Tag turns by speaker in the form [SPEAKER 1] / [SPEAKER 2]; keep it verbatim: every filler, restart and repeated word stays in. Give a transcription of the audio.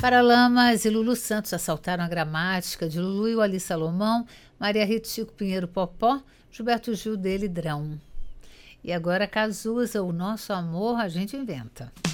[SPEAKER 1] Paralamas e Lulu Santos assaltaram a gramática de Lulu e o Ali Salomão, Maria Rita Chico Pinheiro Popó, Gilberto Gil dele Drão. E agora Cazuza, o nosso amor a gente inventa.